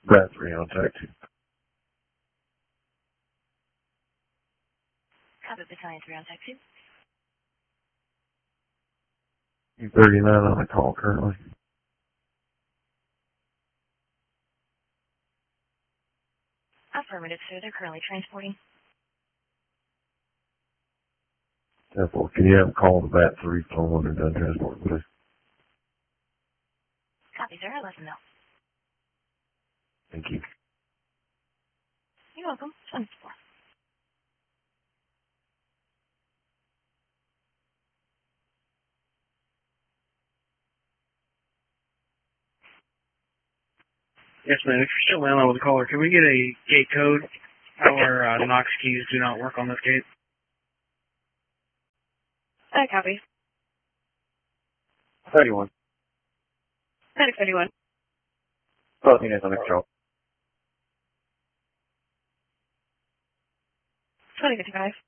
Bat 3 on taxi. Copy, Battalion 3 on taxi. U-39 on the call currently. Affirmative, sir. They're currently transporting. Therefore, can you have a call to Bat 3 phone when they're done transport, please? Copy, sir. I'll let them know. Thank you. You're welcome. 24. Yes, ma'am. If you're still landing with the caller, can we get a gate code? Our Knox keys do not work on this gate. Copy. 31. Medic 31. Both units on the control. 2055.